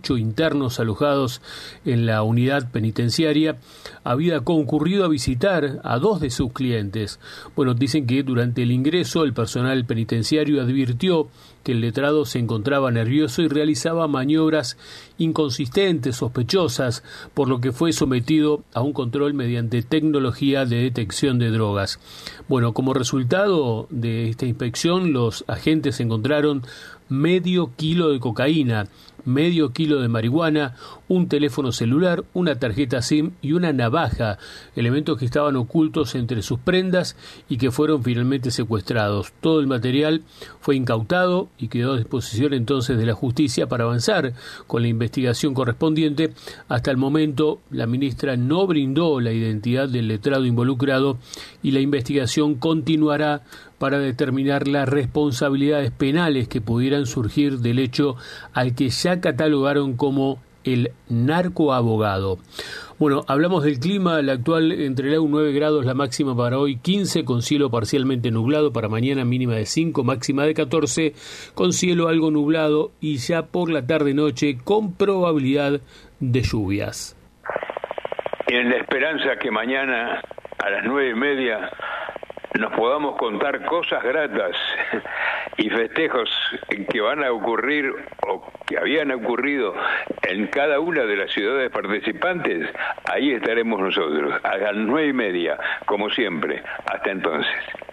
internos alojados en la unidad penitenciaria, había concurrido a visitar a 2 de sus clientes. Bueno, dicen que durante el ingreso el personal penitenciario advirtió que el letrado se encontraba nervioso y realizaba maniobras inconsistentes, sospechosas, por lo que fue sometido a un control mediante tecnología de detección de drogas. Bueno, como resultado de esta inspección, los agentes encontraron medio kilo de cocaína, medio kilo de marihuana, un teléfono celular, una tarjeta SIM y una navaja, elementos que estaban ocultos entre sus prendas y que fueron finalmente secuestrados. Todo el material fue incautado y quedó a disposición entonces de la justicia para avanzar con la investigación correspondiente. Hasta el momento, la ministra no brindó la identidad del letrado involucrado y la investigación continuará para determinar las responsabilidades penales que pudieran surgir del hecho al que ya catalogaron como el narcoabogado. Bueno, hablamos del clima, la actual entre la 9 grados, la máxima para hoy 15, con cielo parcialmente nublado, para mañana mínima de 5, máxima de 14, con cielo algo nublado y ya por la tarde-noche con probabilidad de lluvias. Y en la esperanza que mañana a las 9:30 nos podamos contar cosas gratas y festejos que van a ocurrir o que habían ocurrido en cada una de las ciudades participantes, ahí estaremos nosotros, a las 9:30, como siempre. Hasta entonces.